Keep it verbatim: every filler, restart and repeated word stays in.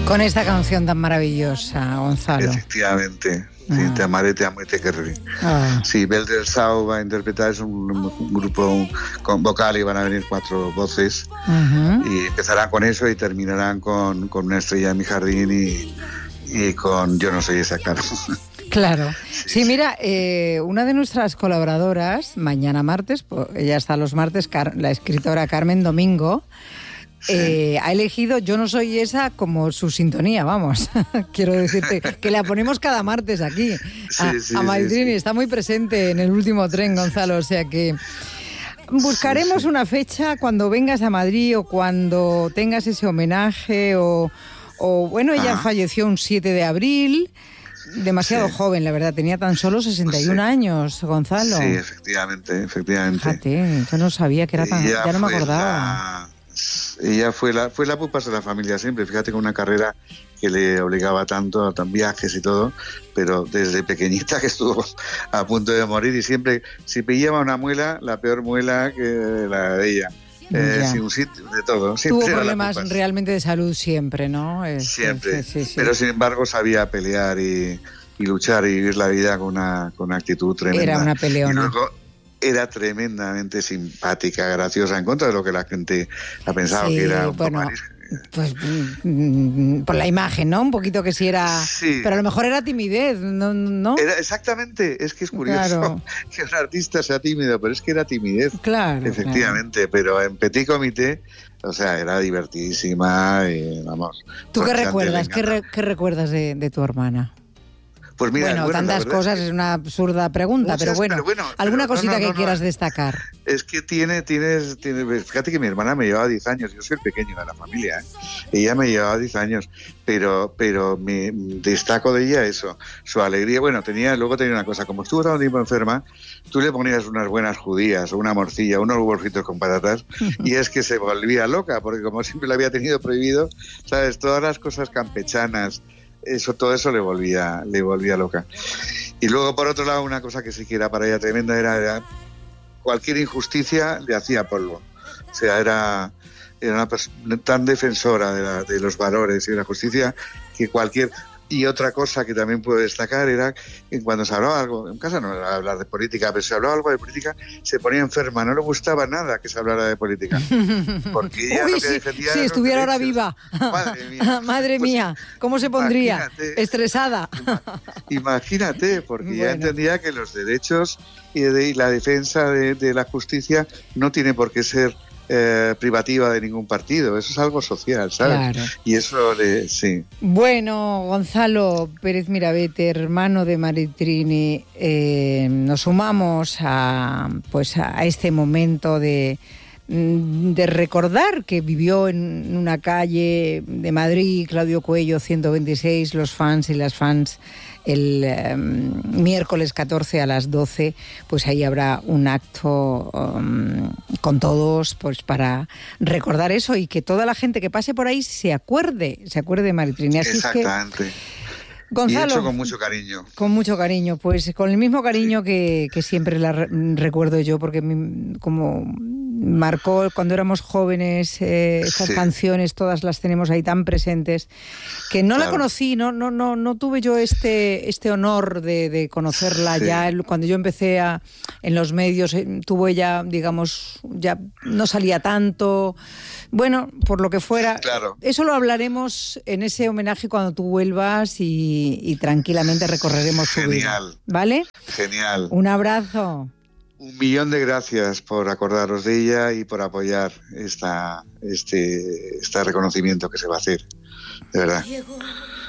Con esta canción tan maravillosa, Gonzalo. Efectivamente. Ah. Sí, te amaré, te amo y te querré. Ah. Sí, Bel del Sau va a interpretar, es un, un grupo con vocal y van a venir cuatro voces. Uh-huh. Y empezarán con eso y terminarán con, con Una estrella en mi jardín y, y con Yo no soy esa, claro. Claro. Sí, mira, eh, una de nuestras colaboradoras, mañana martes, pues, ella está los martes, Car- la escritora Carmen Domingo, Sí. eh, ha elegido Yo no soy esa como su sintonía, vamos. Quiero decirte que la ponemos cada martes aquí, a, Sí, sí, a Maritrini. sí, sí. Está muy presente en el último tren, Gonzalo, o sea que... Buscaremos Sí, sí. una fecha cuando vengas a Madrid o cuando tengas ese homenaje o, o bueno, ella Ajá. falleció un siete de abril, demasiado Sí. joven, la verdad, tenía tan solo sesenta y un Sí. años, Gonzalo. Sí, efectivamente, efectivamente. Fíjate, yo no sabía que era tan... Ella ya no me fue acordaba. la- ella fue la, fue la pupas de la familia siempre, fíjate, con una carrera que le obligaba tanto a tan viajes y todo, pero desde pequeñita que estuvo a punto de morir y siempre, si pillaba una muela, la peor muela que la de ella. Eh, Ya. sin un sitio, de todo. Siempre Tuvo era la problemas pupas. realmente de salud siempre, ¿no? Es- Siempre, sí, sí, sí. pero sin embargo sabía pelear y, y luchar y vivir la vida con una, con una actitud tremenda. Era una peleona. Y luego era tremendamente simpática, graciosa, en contra de lo que la gente ha pensado Sí, que era un bueno, poco... pues mm, por la imagen, ¿no? Un poquito que sí era... Sí. Pero a lo mejor era timidez, ¿no? ¿no? Era exactamente, es que es curioso Claro. que un artista sea tímido, pero es que era timidez, Claro, efectivamente, pero en Petit Comité, o sea, era divertidísima y vamos... claro. ¿Tú qué Roxanne recuerdas? le ¿Qué, encanta. re- qué recuerdas de, de tu hermana? Pues mira, bueno, bueno, la tantas verdad cosas, es es, que una absurda pregunta, muchas, pero, bueno, pero bueno, alguna pero no, cosita no, que no, quieras no. destacar. Es que tiene, tienes, tiene, fíjate que mi hermana me llevaba diez años, yo soy el pequeño de la familia, ¿eh? Ella me llevaba diez años, pero, pero me destaco de ella eso, su alegría. Bueno, tenía, luego tenía una cosa, como estuvo tanto tiempo enferma, tú le ponías unas buenas judías o una morcilla, unos burritos con patatas, y es que se volvía loca, porque como siempre le había tenido prohibido, sabes, todas las cosas campechanas, eso, todo eso le volvía, le volvía loca. Y luego, por otro lado, una cosa que sí que era para ella tremenda era, era cualquier injusticia le hacía polvo. O sea, era, era una persona tan defensora de, la, de los valores y de la justicia que cualquier... Y otra cosa que también puedo destacar era que cuando se hablaba algo, en casa no era hablar de política, pero se hablaba algo de política, se ponía enferma, no le gustaba nada que se hablara de política. Porque ella Uy, lo que sí, defendía si eran estuviera los ahora derechos. viva. Madre mía. Madre Pues, mía, ¿cómo se pondría? imagínate. Estresada. Imagínate, porque ya Bueno. entendía que los derechos y, de, y la defensa de, de la justicia no tiene por qué ser eh, privativa de ningún partido, eso es algo social, ¿sabes? Claro. Y eso, le, sí. Bueno, Gonzalo Pérez Mirabete, hermano de Maritrini, eh, nos sumamos a, pues a este momento de, de recordar que vivió en una calle de Madrid, Claudio Coello, ciento veintiséis, los fans y las fans, el eh, miércoles catorce a las doce, pues ahí habrá un acto um, con todos, pues para recordar eso y que toda la gente que pase por ahí se acuerde, se acuerde de Maritrini. Así Exactamente. es que, Gonzalo, y hecho con mucho cariño. Con mucho cariño, pues con el mismo cariño sí. que, que siempre la re- recuerdo yo, porque mi, como marcó cuando éramos jóvenes eh, estas sí. canciones, todas las tenemos ahí tan presentes, que no claro. la conocí, no, no, no, no tuve yo este, este honor de, de conocerla sí. ya cuando yo empecé a, en los medios, eh, tuvo ella, digamos, ya no salía tanto, bueno, por lo que fuera, claro. Eso lo hablaremos en ese homenaje cuando tú vuelvas y, y tranquilamente recorreremos su vida. Genial. ¿Vale? Genial. Un abrazo. Un millón de gracias por acordaros de ella y por apoyar esta, este, este reconocimiento que se va a hacer, de verdad.